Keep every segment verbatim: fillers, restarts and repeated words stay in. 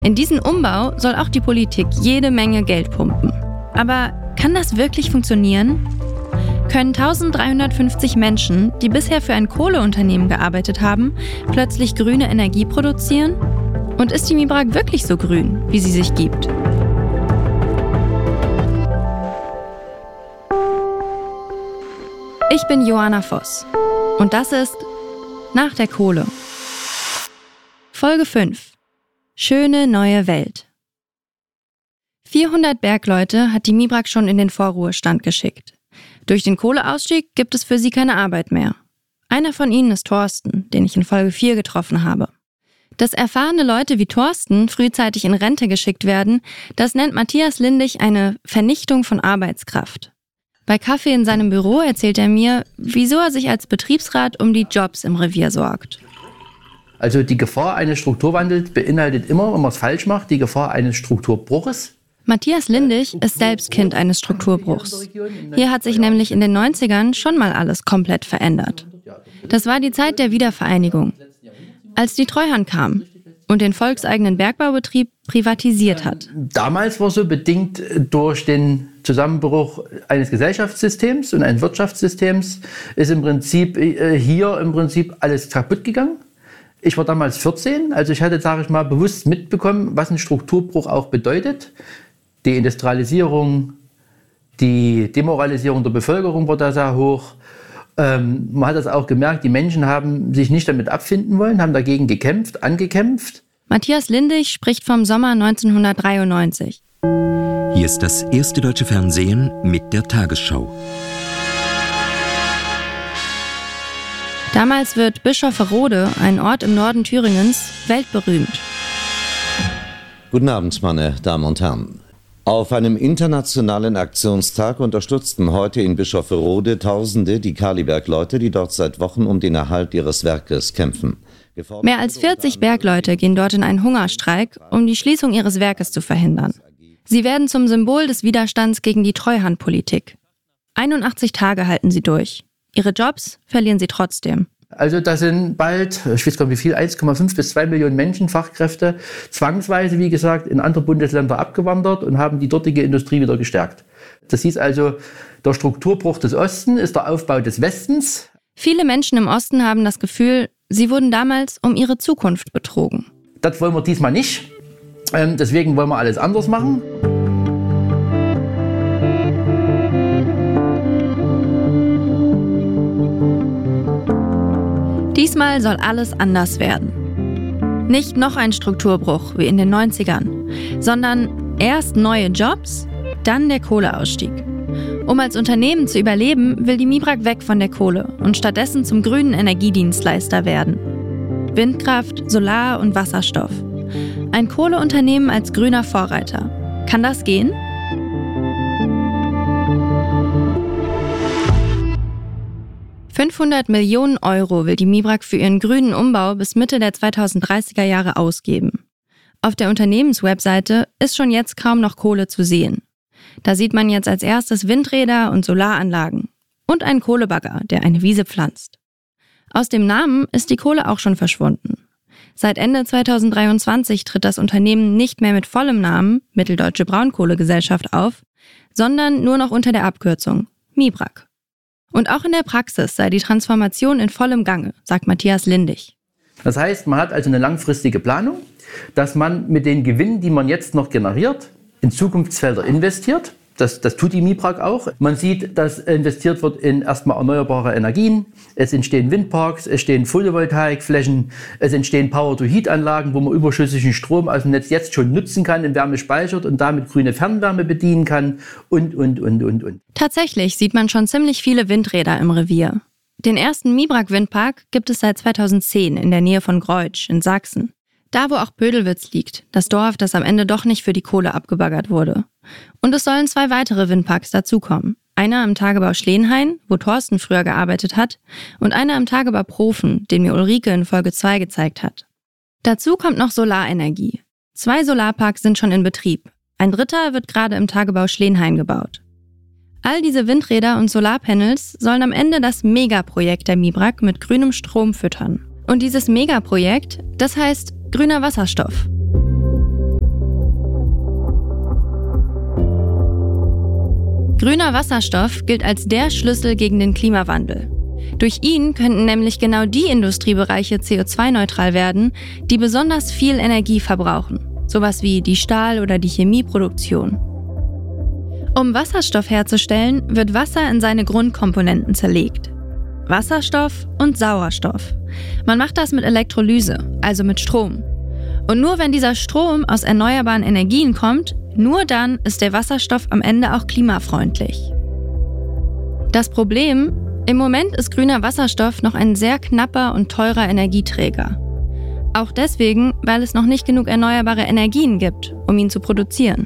In diesen Umbau soll auch die Politik jede Menge Geld pumpen. Aber kann das wirklich funktionieren? Können eintausenddreihundertfünfzig Menschen, die bisher für ein Kohleunternehmen gearbeitet haben, plötzlich grüne Energie produzieren? Und ist die Mibrak wirklich so grün, wie sie sich gibt? Ich bin Joanna Voss und das ist Nach der Kohle. Folge fünf. Schöne neue Welt. vierhundert Bergleute hat die Mibrak schon in den Vorruhestand geschickt. Durch den Kohleausstieg gibt es für sie keine Arbeit mehr. Einer von ihnen ist Thorsten, den ich in Folge vier getroffen habe. Dass erfahrene Leute wie Thorsten frühzeitig in Rente geschickt werden, das nennt Matthias Lindig eine Vernichtung von Arbeitskraft. Bei Kaffee in seinem Büro erzählt er mir, wieso er sich als Betriebsrat um die Jobs im Revier sorgt. Also die Gefahr eines Strukturwandels beinhaltet immer, wenn man es falsch macht, die Gefahr eines Strukturbruches. Matthias Lindig ist selbst Kind eines Strukturbruchs. Hier hat sich nämlich in den neunzigern schon mal alles komplett verändert. Das war die Zeit der Wiedervereinigung, als die Treuhand kam und den volkseigenen Bergbaubetrieb privatisiert hat. Damals war so bedingt durch den Zusammenbruch eines Gesellschaftssystems und eines Wirtschaftssystems ist im Prinzip hier im Prinzip alles kaputt gegangen. Ich war damals vierzehn, also ich hatte, sage ich mal, bewusst mitbekommen, was ein Strukturbruch auch bedeutet. Die Industrialisierung, die Demoralisierung der Bevölkerung war da sehr hoch. Ähm, man hat das auch gemerkt, die Menschen haben sich nicht damit abfinden wollen, haben dagegen gekämpft, angekämpft. Matthias Lindig spricht vom Sommer neunzehnhundertdreiundneunzig. Hier ist das erste deutsche Fernsehen mit der Tagesschau. Damals wird Bischofferode, ein Ort im Norden Thüringens, weltberühmt. Guten Abend, meine Damen und Herren. Auf einem internationalen Aktionstag unterstützten heute in Bischofferode Tausende die Kalibergleute, die dort seit Wochen um den Erhalt ihres Werkes kämpfen. Gefordert Mehr als vierzig Bergleute gehen dort in einen Hungerstreik, um die Schließung ihres Werkes zu verhindern. Sie werden zum Symbol des Widerstands gegen die Treuhandpolitik. einundachtzig Tage halten sie durch. Ihre Jobs verlieren sie trotzdem. Also da sind bald, ich weiß gar nicht wie viel, eins Komma fünf bis zwei Millionen Menschen, Fachkräfte, zwangsweise, wie gesagt, in andere Bundesländer abgewandert und haben die dortige Industrie wieder gestärkt. Das hieß also, der Strukturbruch des Ostens ist der Aufbau des Westens. Viele Menschen im Osten haben das Gefühl, sie wurden damals um ihre Zukunft betrogen. Das wollen wir diesmal nicht. Ähm, deswegen wollen wir alles anders machen. Diesmal soll alles anders werden. Nicht noch ein Strukturbruch wie in den neunzigern, sondern erst neue Jobs, dann der Kohleausstieg. Um als Unternehmen zu überleben, will die Mibrak weg von der Kohle und stattdessen zum grünen Energiedienstleister werden. Windkraft, Solar und Wasserstoff. Ein Kohleunternehmen als grüner Vorreiter. Kann das gehen? fünfhundert Millionen Euro will die Mibrak für ihren grünen Umbau bis Mitte der zweitausenddreißiger Jahre ausgeben. Auf der Unternehmenswebseite ist schon jetzt kaum noch Kohle zu sehen. Da sieht man jetzt als erstes Windräder und Solaranlagen und einen Kohlebagger, der eine Wiese pflanzt. Aus dem Namen ist die Kohle auch schon verschwunden. Seit Ende zweitausenddreiundzwanzig tritt das Unternehmen nicht mehr mit vollem Namen Mitteldeutsche Braunkohlegesellschaft auf, sondern nur noch unter der Abkürzung Mibrak. Und auch in der Praxis sei die Transformation in vollem Gange, sagt Matthias Lindig. Das heißt, man hat also eine langfristige Planung, dass man mit den Gewinnen, die man jetzt noch generiert, in Zukunftsfelder investiert. Das, das tut die Mibrak auch. Man sieht, dass investiert wird in erstmal erneuerbare Energien. Es entstehen Windparks, es entstehen Photovoltaikflächen, es entstehen Power-to-Heat-Anlagen, wo man überschüssigen Strom aus dem Netz jetzt schon nutzen kann, in Wärme speichert und damit grüne Fernwärme bedienen kann und, und, und, und, und. Tatsächlich sieht man schon ziemlich viele Windräder im Revier. Den ersten Mibrak-Windpark gibt es seit zweitausendzehn in der Nähe von Greutsch in Sachsen. Da, wo auch Bödelwitz liegt, das Dorf, das am Ende doch nicht für die Kohle abgebaggert wurde. Und es sollen zwei weitere Windparks dazukommen. Einer im Tagebau Schleenhain, wo Thorsten früher gearbeitet hat, und einer im Tagebau Profen, den mir Ulrike in Folge zwei gezeigt hat. Dazu kommt noch Solarenergie. Zwei Solarparks sind schon in Betrieb. Ein dritter wird gerade im Tagebau Schleenhain gebaut. All diese Windräder und Solarpanels sollen am Ende das Megaprojekt der Mibrak mit grünem Strom füttern. Und dieses Megaprojekt, das heißt grüner Wasserstoff. Grüner Wasserstoff gilt als der Schlüssel gegen den Klimawandel. Durch ihn könnten nämlich genau die Industriebereiche C O zwei neutral werden, die besonders viel Energie verbrauchen, sowas wie die Stahl- oder die Chemieproduktion. Um Wasserstoff herzustellen, wird Wasser in seine Grundkomponenten zerlegt. Wasserstoff und Sauerstoff. Man macht das mit Elektrolyse, also mit Strom. Und nur wenn dieser Strom aus erneuerbaren Energien kommt, nur dann ist der Wasserstoff am Ende auch klimafreundlich. Das Problem: Im Moment ist grüner Wasserstoff noch ein sehr knapper und teurer Energieträger. Auch deswegen, weil es noch nicht genug erneuerbare Energien gibt, um ihn zu produzieren.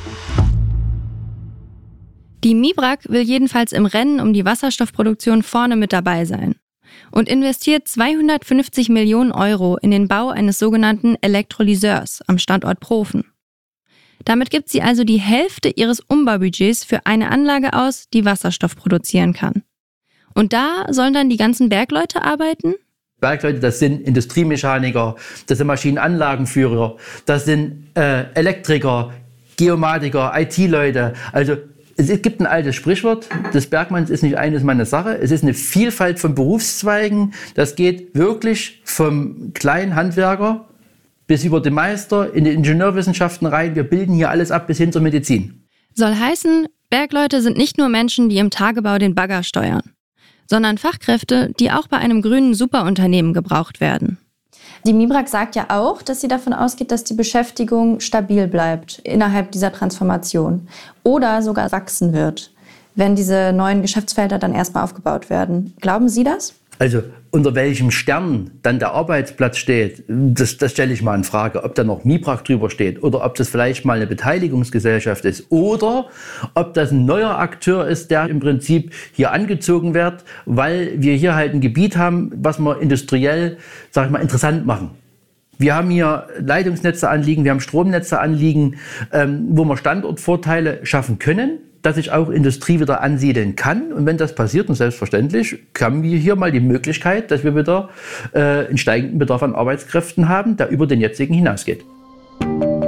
Die MIBRAG will jedenfalls im Rennen um die Wasserstoffproduktion vorne mit dabei sein und investiert zweihundertfünfzig Millionen Euro in den Bau eines sogenannten Elektrolyseurs am Standort Profen. Damit gibt sie also die Hälfte ihres Umbaubudgets für eine Anlage aus, die Wasserstoff produzieren kann. Und da sollen dann die ganzen Bergleute arbeiten? Bergleute, das sind Industriemechaniker, das sind Maschinenanlagenführer, das sind äh, Elektriker, Geomatiker, I T-Leute. Also es gibt ein altes Sprichwort, des Bergmanns ist nicht eines meiner Sache. Es ist eine Vielfalt von Berufszweigen. Das geht wirklich vom kleinen Handwerker bis über den Meister in die Ingenieurwissenschaften rein. Wir bilden hier alles ab bis hin zur Medizin. Soll heißen, Bergleute sind nicht nur Menschen, die im Tagebau den Bagger steuern, sondern Fachkräfte, die auch bei einem grünen Superunternehmen gebraucht werden. Die MIBRAG sagt ja auch, dass sie davon ausgeht, dass die Beschäftigung stabil bleibt innerhalb dieser Transformation oder sogar wachsen wird, wenn diese neuen Geschäftsfelder dann erstmal aufgebaut werden. Glauben Sie das? Also unter welchem Stern dann der Arbeitsplatz steht, das, das stelle ich mal in Frage, ob da noch MIBRAG drüber steht oder ob das vielleicht mal eine Beteiligungsgesellschaft ist oder ob das ein neuer Akteur ist, der im Prinzip hier angezogen wird, weil wir hier halt ein Gebiet haben, was wir industriell, sag ich mal, interessant machen. Wir haben hier Leitungsnetze anliegen, wir haben Stromnetze anliegen, ähm, wo wir Standortvorteile schaffen können, dass sich auch Industrie wieder ansiedeln kann. Und wenn das passiert, und selbstverständlich, haben wir hier mal die Möglichkeit, dass wir wieder äh, einen steigenden Bedarf an Arbeitskräften haben, der über den jetzigen hinausgeht.